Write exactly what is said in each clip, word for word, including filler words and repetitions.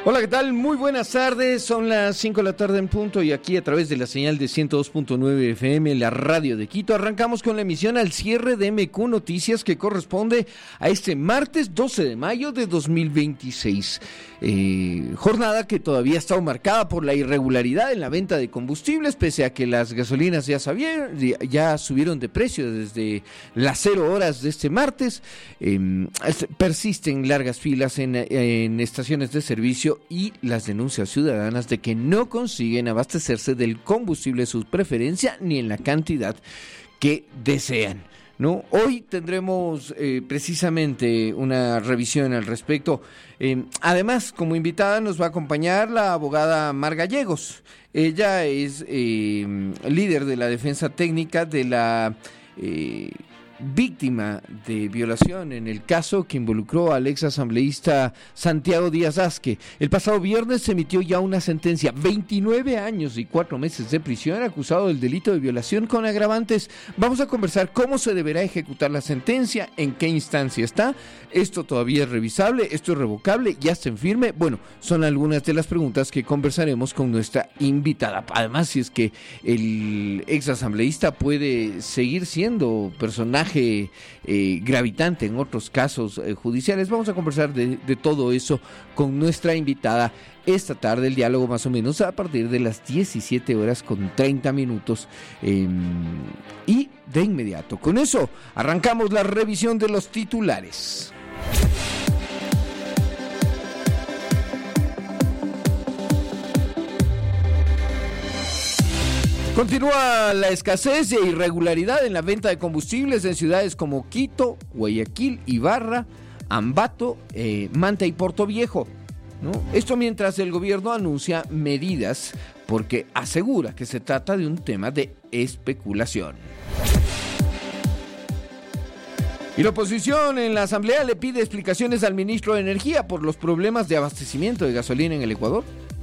Hola, ¿qué tal? Muy buenas tardes, son las cinco de la tarde en punto y aquí a través de la señal de ciento dos punto nueve F M, la radio de Quito, arrancamos con la emisión al cierre de M Q Noticias que corresponde a este martes doce de mayo de dos mil veintiséis. Eh, jornada que todavía ha estado marcada por la irregularidad en la venta de combustibles, pese a que las gasolinas ya, sabieron, ya subieron de precio desde las cero horas de este martes. Eh, persisten largas filas en, en estaciones de servicio y las denuncias ciudadanas de que no consiguen abastecerse del combustible de su preferencia ni en la cantidad que desean, ¿no? Hoy tendremos eh, precisamente una revisión al respecto. Eh, además, como invitada nos va a acompañar la abogada Mar Gallegos. Ella es eh, líder de la defensa técnica de la eh, víctima de violación en el caso que involucró al ex asambleísta Santiago Díaz Asque. El pasado viernes se emitió ya una sentencia, veintinueve años y cuatro meses de prisión, acusado del delito de violación con agravantes. Vamos a conversar cómo se deberá ejecutar la sentencia, en qué instancia está, esto todavía es revisable, esto es revocable, ya está en firme. Bueno, son algunas de las preguntas que conversaremos con nuestra invitada. Además, si es que el ex asambleísta puede seguir siendo personaje Eh, gravitante en otros casos eh, judiciales. Vamos a conversar de, de todo eso con nuestra invitada esta tarde. El diálogo más o menos a partir de las diecisiete horas con treinta minutos eh, y de inmediato con eso arrancamos la revisión de los titulares. Continúa la escasez e irregularidad en la venta de combustibles en ciudades como Quito, Guayaquil, Ibarra, Ambato, eh, Manta y Puerto Viejo, ¿no? Esto mientras el gobierno anuncia medidas porque asegura que se trata de un tema de especulación. Y la oposición en la Asamblea le pide explicaciones al ministro de Energía por los problemas de abastecimiento de gasolina en el Ecuador.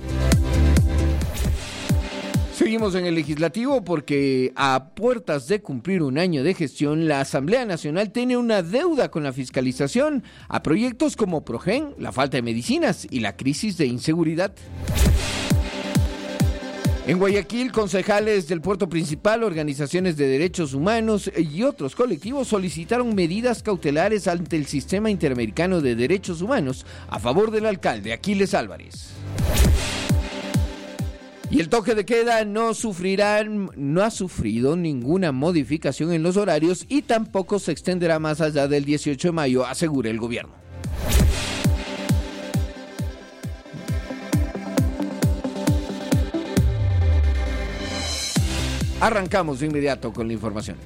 Seguimos en el legislativo porque a puertas de cumplir un año de gestión, la Asamblea Nacional tiene una deuda con la fiscalización a proyectos como Progen, la falta de medicinas y la crisis de inseguridad. En Guayaquil, concejales del puerto principal, organizaciones de derechos humanos y otros colectivos solicitaron medidas cautelares ante el Sistema Interamericano de Derechos Humanos a favor del alcalde Aquiles Álvarez. Y el toque de queda no sufrirá, no ha sufrido ninguna modificación en los horarios y tampoco se extenderá más allá del dieciocho de mayo, asegura el gobierno. Arrancamos de inmediato con la información.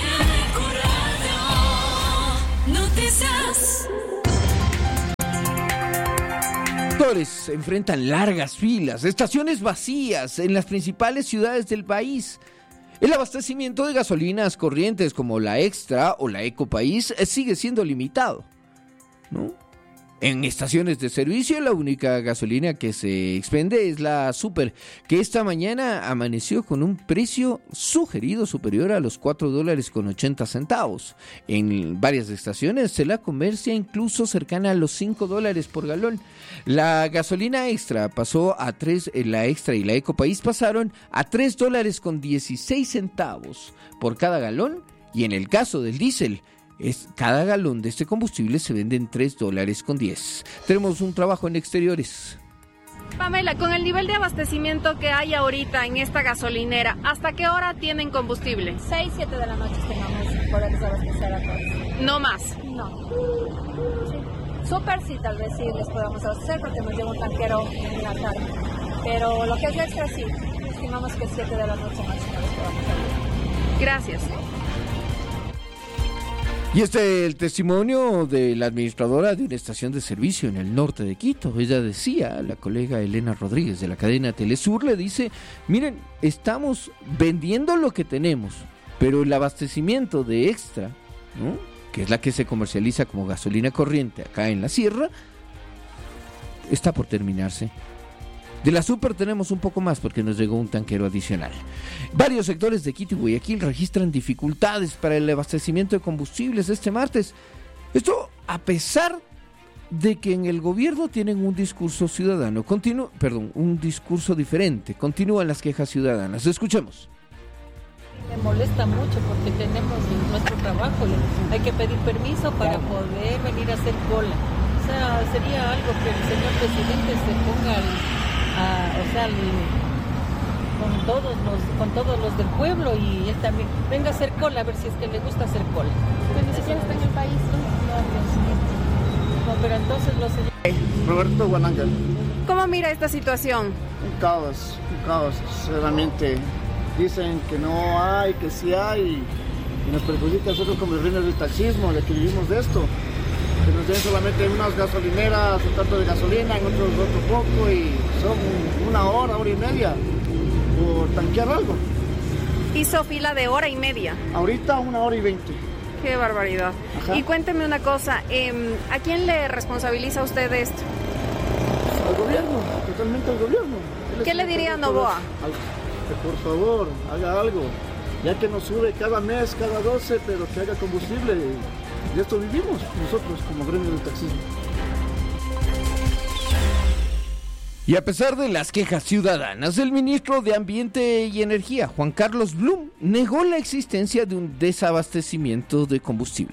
Noticias. Enfrentan largas filas, estaciones vacías en las principales ciudades del país. El abastecimiento de gasolinas corrientes como la Extra o la Ecopaís sigue siendo limitado, ¿no? En estaciones de servicio la única gasolina que se expende es la Super, que esta mañana amaneció con un precio sugerido superior a los cuatro dólares con ochenta centavos. En varias estaciones se la comercia incluso cercana a los cinco dólares por galón. La gasolina Extra pasó a tres, la Extra y la Ecopaís pasaron a tres dólares con dieciséis centavos por cada galón, y en el caso del diésel, Es, cada galón de este combustible se vende en tres dólares con diez. Tenemos un trabajo en exteriores. Pamela, con el nivel de abastecimiento que hay ahorita en esta gasolinera, ¿hasta qué hora tienen combustible? seis, siete de la noche tenemos poder desabastecer a todos. ¿No más? No. Sí. Súper sí, tal vez sí les podamos abastecer porque nos lleva un tanquero en la tarde. Pero lo que es Extra sí, estimamos que siete de la noche máximo les podamos hacer. Gracias. Y este es el testimonio de la administradora de una estación de servicio en el norte de Quito. Ella decía, la colega Elena Rodríguez de la cadena Telesur le dice, miren, estamos vendiendo lo que tenemos, pero el abastecimiento de Extra, ¿no?, que es la que se comercializa como gasolina corriente acá en la sierra, está por terminarse. De la Super tenemos un poco más porque nos llegó un tanquero adicional. Varios sectores de Quito y Guayaquil registran dificultades para el abastecimiento de combustibles este martes. Esto a pesar de que en el gobierno tienen un discurso ciudadano, continu- perdón, un discurso diferente. Continúan las quejas ciudadanas. Escuchemos. Me molesta mucho porque tenemos nuestro trabajo y hay que pedir permiso para poder venir a hacer cola. O sea, sería algo que el señor presidente se ponga al, a, o sea, al, con todos los con todos los del pueblo y él también venga a hacer cola a ver si es que le gusta hacer cola. Que ni siquiera está en el país. No, pero entonces los señores... Roberto Guananga. ¿Cómo mira esta situación? Un caos, un caos, sinceramente. Dicen que no hay, que sí hay, y nos perjudica a nosotros como reinos del taxismo, de que vivimos de esto. Que nos den solamente unas gasolineras, un tanto de gasolina, en otros otro poco, y son una hora, hora y media por tanquear algo. Hizo fila de hora y media. Ahorita una hora y veinte. Qué barbaridad. Ajá. Y cuénteme una cosa, eh, ¿a quién le responsabiliza usted de esto? Al gobierno, totalmente al gobierno. ¿Qué le diría a Noboa? Que por favor haga algo, ya que nos sube cada mes, cada doce, pero que haga combustible. De esto vivimos nosotros como gremio del taxismo. Y a pesar de las quejas ciudadanas, el ministro de Ambiente y Energía, Juan Carlos Blum, negó la existencia de un desabastecimiento de combustible.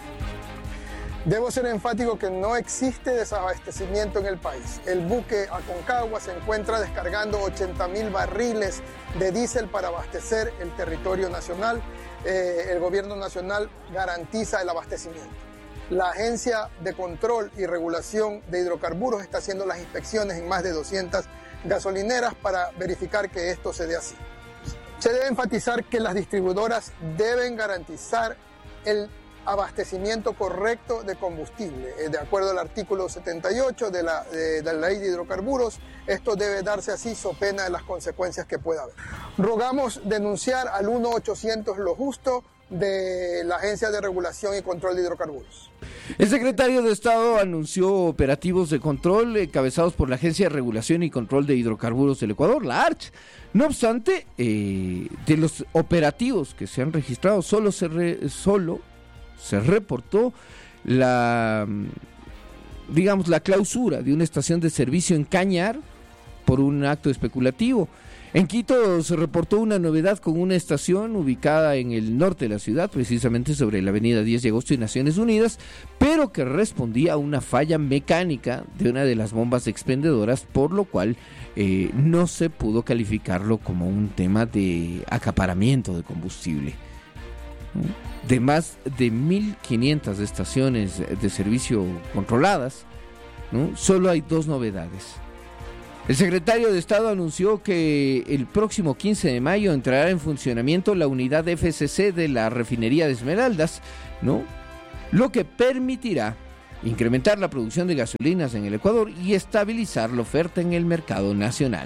Debo ser enfático que no existe desabastecimiento en el país. El buque Aconcagua se encuentra descargando ochenta mil barriles de diésel para abastecer el territorio nacional. Eh, el gobierno nacional garantiza el abastecimiento. La Agencia de Control y Regulación de Hidrocarburos está haciendo las inspecciones en más de doscientas gasolineras para verificar que esto se dé así. Se debe enfatizar que las distribuidoras deben garantizar el abastecimiento correcto de combustible. De acuerdo al artículo setenta y ocho de la, de, de la Ley de Hidrocarburos, esto debe darse así, so pena de las consecuencias que pueda haber. Rogamos denunciar al uno ochocientos Lo Justo de la Agencia de Regulación y Control de Hidrocarburos. El secretario de Estado anunció operativos de control encabezados por la Agencia de Regulación y Control de Hidrocarburos del Ecuador, la A R C. No obstante, eh, de los operativos que se han registrado, solo se, re, solo se reportó la, digamos, la clausura de una estación de servicio en Cañar por un acto especulativo. En Quito se reportó una novedad con una estación ubicada en el norte de la ciudad, precisamente sobre la avenida diez de agosto y Naciones Unidas, pero que respondía a una falla mecánica de una de las bombas expendedoras, por lo cual eh, no se pudo calificarlo como un tema de acaparamiento de combustible. De más de mil quinientas estaciones de servicio controladas, ¿no? Solo hay dos novedades. El secretario de Estado anunció que el próximo quince de mayo entrará en funcionamiento la unidad F C C de la refinería de Esmeraldas, ¿no? Lo que permitirá incrementar la producción de gasolinas en el Ecuador y estabilizar la oferta en el mercado nacional.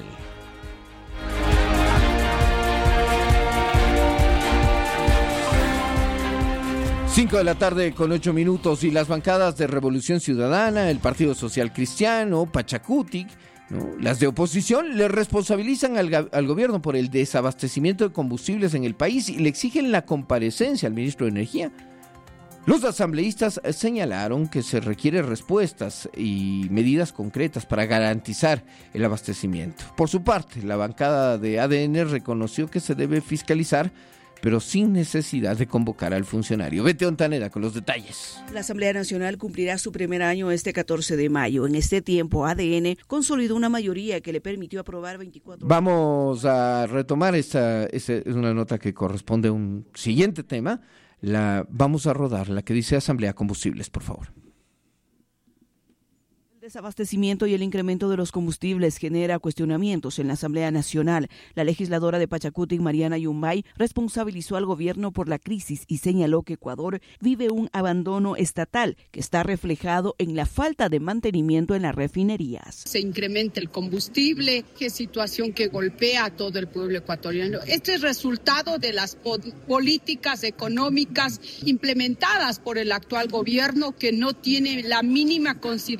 Cinco de la tarde con ocho minutos y las bancadas de Revolución Ciudadana, el Partido Social Cristiano, Pachacutic, ¿no? Las de oposición le responsabilizan al, al gobierno por el desabastecimiento de combustibles en el país y le exigen la comparecencia al ministro de Energía. Los asambleístas señalaron que se requieren respuestas y medidas concretas para garantizar el abastecimiento. Por su parte, la bancada de A D N reconoció que se debe fiscalizar, pero sin necesidad de convocar al funcionario. Vete Ontaneda con los detalles. La Asamblea Nacional cumplirá su primer año este catorce de mayo. En este tiempo, A D N consolidó una mayoría que le permitió aprobar veinticuatro... Vamos a retomar esta, esta es una nota que corresponde a un siguiente tema. La vamos a rodar, la que dice Asamblea Combustibles, por favor. El desabastecimiento y el incremento de los combustibles genera cuestionamientos en la Asamblea Nacional. La legisladora de Pachacutic, Mariana Yumbay, responsabilizó al gobierno por la crisis y señaló que Ecuador vive un abandono estatal que está reflejado en la falta de mantenimiento en las refinerías. Se incrementa el combustible, qué situación que golpea a todo el pueblo ecuatoriano. Este es resultado de las po- políticas económicas implementadas por el actual gobierno que no tiene la mínima consideración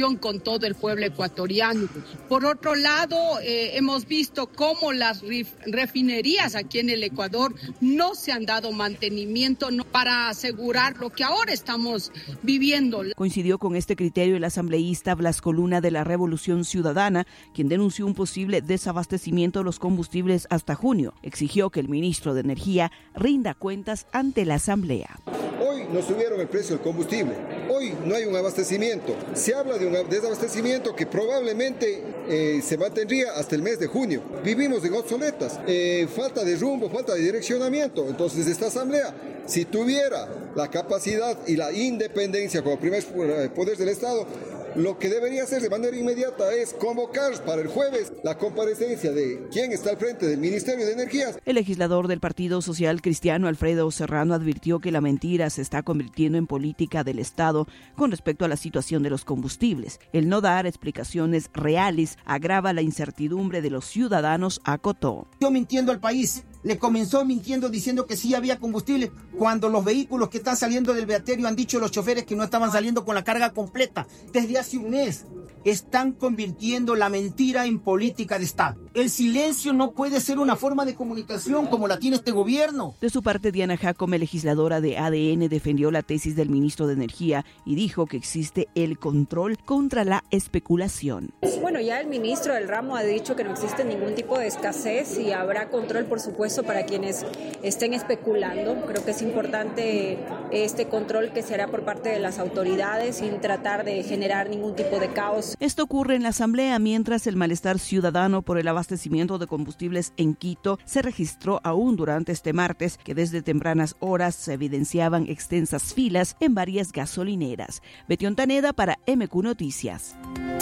comunicación con todo el pueblo ecuatoriano. Por otro lado, eh, hemos visto cómo las ref- refinerías aquí en el Ecuador no se han dado mantenimiento no, para asegurar lo que ahora estamos viviendo. Coincidió con este criterio el asambleísta Blasco Luna de la Revolución Ciudadana, quien denunció un posible desabastecimiento de los combustibles hasta junio. Exigió que el ministro de Energía rinda cuentas ante la asamblea. Hoy nos subieron el precio del combustible, hoy no hay un abastecimiento. Se habla de un desabastecimiento que probablemente eh, se mantendría hasta el mes de junio. Vivimos en obsoletas, eh, falta de rumbo, falta de direccionamiento. Entonces esta asamblea, si tuviera la capacidad y la independencia como primer poder del Estado, lo que debería hacer de manera inmediata es convocar para el jueves la comparecencia de quien está al frente del Ministerio de Energías. El legislador del Partido Social Cristiano, Alfredo Serrano, advirtió que la mentira se está convirtiendo en política del Estado con respecto a la situación de los combustibles. El no dar explicaciones reales agrava la incertidumbre de los ciudadanos, acotó. Yo mintiendo al país. Le comenzó mintiendo diciendo que sí había combustible, cuando los vehículos que están saliendo del Beaterio han dicho los choferes que no estaban saliendo con la carga completa. Desde hace un mes están convirtiendo la mentira en política de Estado. El silencio no puede ser una forma de comunicación como la tiene este gobierno. De su parte, Diana Jacome, legisladora de A D N, defendió la tesis del ministro de Energía y dijo que existe el control contra la especulación. Bueno, ya el ministro del ramo ha dicho que no existe ningún tipo de escasez y habrá control, por supuesto, para quienes estén especulando. Creo que es importante este control que se hará por parte de las autoridades sin tratar de generar ningún tipo de caos. Esto ocurre en la asamblea mientras el malestar ciudadano por el abastecimiento de combustibles en Quito se registró aún durante este martes, que desde tempranas horas se evidenciaban extensas filas en varias gasolineras. Betty Ontaneda para M Q Noticias.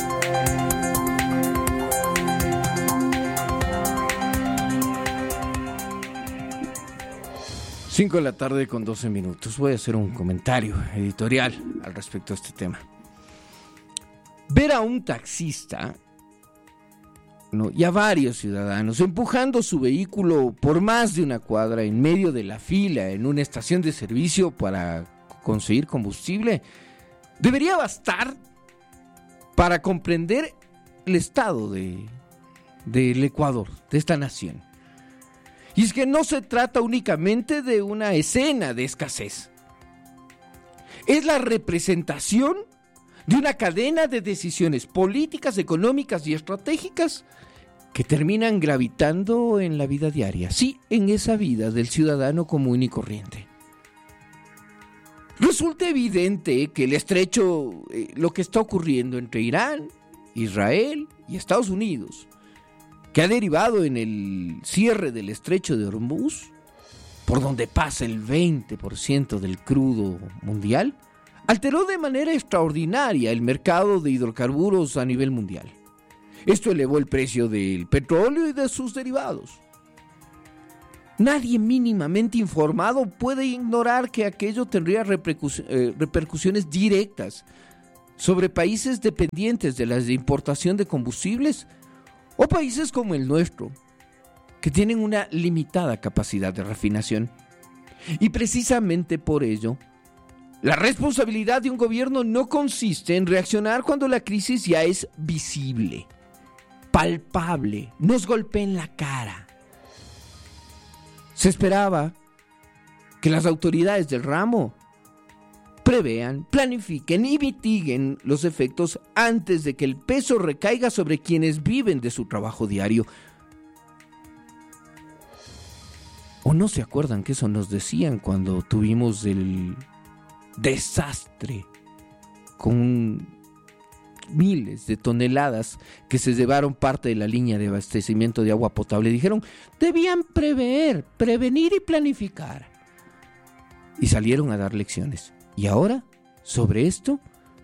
cinco de la tarde con doce minutos. Voy a hacer un comentario editorial al respecto de este tema. Ver a un taxista, ¿no?, y a varios ciudadanos empujando su vehículo por más de una cuadra en medio de la fila en una estación de servicio para conseguir combustible, debería bastar para comprender el estado de, del Ecuador, de esta nación. Y es que no se trata únicamente de una escena de escasez. Es la representación de una cadena de decisiones políticas, económicas y estratégicas que terminan gravitando en la vida diaria, sí, en esa vida del ciudadano común y corriente. Resulta evidente que el estrecho, eh, lo que está ocurriendo entre Irán, Israel y Estados Unidos, que ha derivado en el cierre del estrecho de Hormuz, por donde pasa el veinte por ciento del crudo mundial, alteró de manera extraordinaria el mercado de hidrocarburos a nivel mundial. Esto elevó el precio del petróleo y de sus derivados. Nadie mínimamente informado puede ignorar que aquello tendría repercus- eh, repercusiones directas sobre países dependientes de la importación de combustibles o países como el nuestro, que tienen una limitada capacidad de refinación. Y precisamente por ello, la responsabilidad de un gobierno no consiste en reaccionar cuando la crisis ya es visible, palpable, nos golpea en la cara. Se esperaba que las autoridades del ramo prevean, planifiquen y mitiguen los efectos antes de que el peso recaiga sobre quienes viven de su trabajo diario. ¿O no se acuerdan que eso nos decían cuando tuvimos el desastre con miles de toneladas que se llevaron parte de la línea de abastecimiento de agua potable? Dijeron, debían prever, prevenir y planificar. Y salieron a dar lecciones. ¿Y ahora? ¿Sobre esto?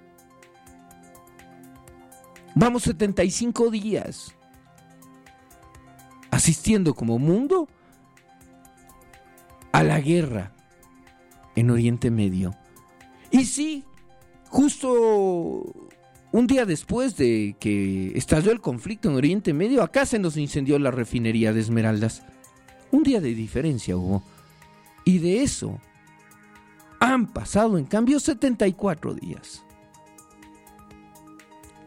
Vamos setenta y cinco días asistiendo como mundo a la guerra en Oriente Medio. Y sí, justo un día después de que estalló el conflicto en Oriente Medio, acá se nos incendió la refinería de Esmeraldas. Un día de diferencia hubo. Y de eso han pasado, en cambio, setenta y cuatro días.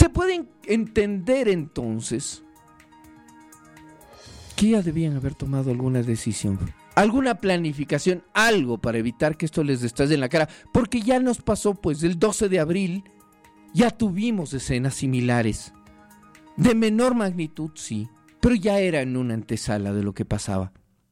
Se puede entender entonces que ya debían haber tomado alguna decisión, alguna planificación, algo para evitar que esto les estalle en la cara, porque ya nos pasó, pues, el doce de abril, ya tuvimos escenas similares, de menor magnitud, sí, pero ya era en una antesala de lo que pasaba.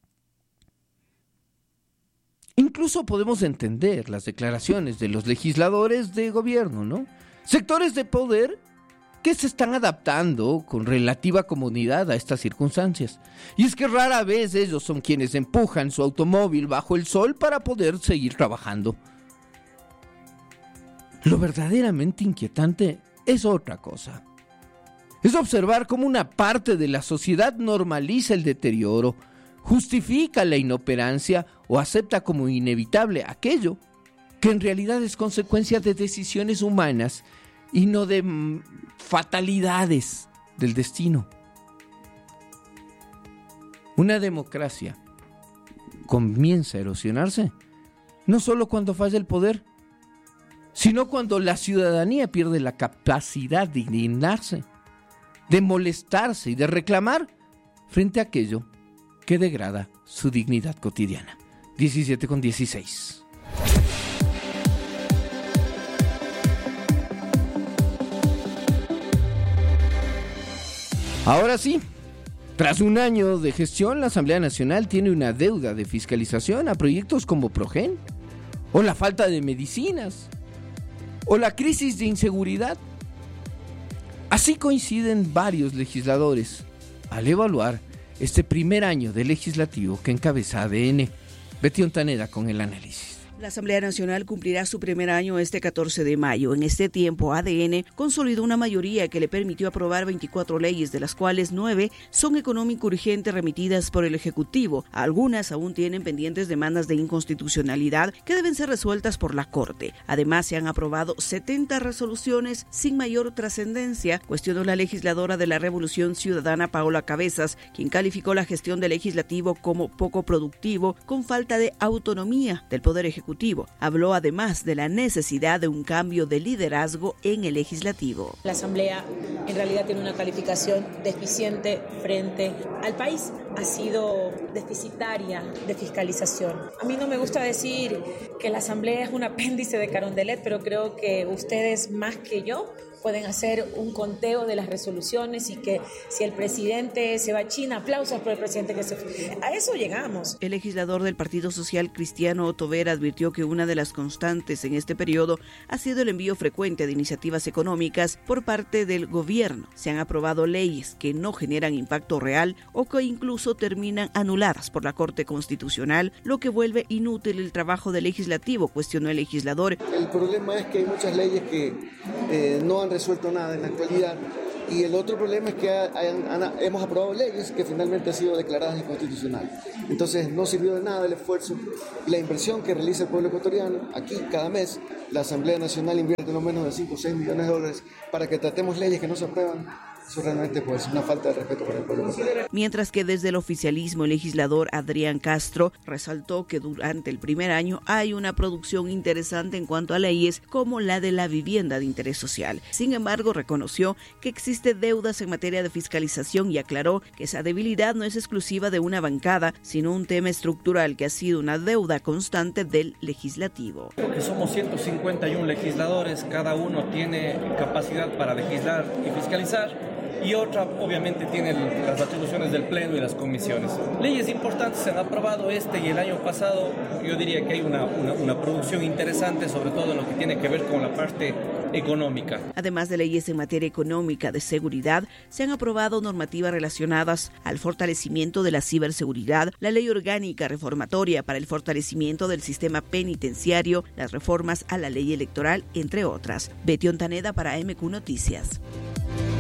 Incluso podemos entender las declaraciones de los legisladores de gobierno, ¿no? Sectores de poder que se están adaptando con relativa comodidad a estas circunstancias. Y es que rara vez ellos son quienes empujan su automóvil bajo el sol para poder seguir trabajando. Lo verdaderamente inquietante es otra cosa. Es observar cómo una parte de la sociedad normaliza el deterioro, justifica la inoperancia o acepta como inevitable aquello que en realidad es consecuencia de decisiones humanas y no de mm, fatalidades del destino. Una democracia comienza a erosionarse no solo cuando falla el poder, sino cuando la ciudadanía pierde la capacidad de indignarse, de molestarse y de reclamar frente a aquello que degrada su dignidad cotidiana. diecisiete con dieciséis. Ahora sí, tras un año de gestión, la Asamblea Nacional tiene una deuda de fiscalización a proyectos como Progen, o la falta de medicinas, o la crisis de inseguridad. Así coinciden varios legisladores al evaluar este primer año de legislativo que encabeza A D N. Betty Ontaneda con el análisis. La Asamblea Nacional cumplirá su primer año este catorce de mayo. En este tiempo, A D N consolidó una mayoría que le permitió aprobar veinticuatro leyes, de las cuales nueve son económico urgentes remitidas por el Ejecutivo. Algunas aún tienen pendientes demandas de inconstitucionalidad que deben ser resueltas por la Corte. Además, se han aprobado setenta resoluciones sin mayor trascendencia, cuestionó la legisladora de la Revolución Ciudadana Paola Cabezas, quien calificó la gestión del Legislativo como poco productivo, con falta de autonomía del Poder Ejecutivo. Habló además de la necesidad de un cambio de liderazgo en el legislativo. La Asamblea en realidad tiene una calificación deficiente frente al país. Ha sido deficitaria de fiscalización. A mí no me gusta decir que la Asamblea es un apéndice de Carondelet, pero creo que ustedes más que yo pueden hacer un conteo de las resoluciones y que si el presidente se va a China, aplausos por el presidente que se fue. A eso llegamos. El legislador del Partido Social Cristiano Otto Vera advirtió que una de las constantes en este periodo ha sido el envío frecuente de iniciativas económicas por parte del gobierno. Se han aprobado leyes que no generan impacto real o que incluso terminan anuladas por la Corte Constitucional, lo que vuelve inútil el trabajo del legislativo, cuestionó el legislador. El problema es que hay muchas leyes que eh, no han resuelto nada en la actualidad, y el otro problema es que hayan, han, hemos aprobado leyes que finalmente han sido declaradas inconstitucionales. Entonces no sirvió de nada el esfuerzo y la inversión que realiza el pueblo ecuatoriano. Aquí cada mes la Asamblea Nacional invierte no menos de cinco o seis millones de dólares para que tratemos leyes que no se aprueban. Eso realmente pues, es una falta de respeto para el pueblo. Mientras que desde el oficialismo, el legislador Adrián Castro resaltó que durante el primer año hay una producción interesante en cuanto a leyes como la de la vivienda de interés social. Sin embargo, reconoció que existe deudas en materia de fiscalización y aclaró que esa debilidad no es exclusiva de una bancada, sino un tema estructural que ha sido una deuda constante del legislativo. Porque somos ciento cincuenta y uno legisladores, cada uno tiene capacidad para legislar y fiscalizar. Y otra, obviamente, tiene las atribuciones del Pleno y las comisiones. Leyes importantes se han aprobado este y el año pasado. Yo diría que hay una, una, una producción interesante, sobre todo en lo que tiene que ver con la parte económica. Además de leyes en materia económica, de seguridad, se han aprobado normativas relacionadas al fortalecimiento de la ciberseguridad, la ley orgánica reformatoria para el fortalecimiento del sistema penitenciario, las reformas a la ley electoral, entre otras. Betty Ontaneda para M Q Noticias.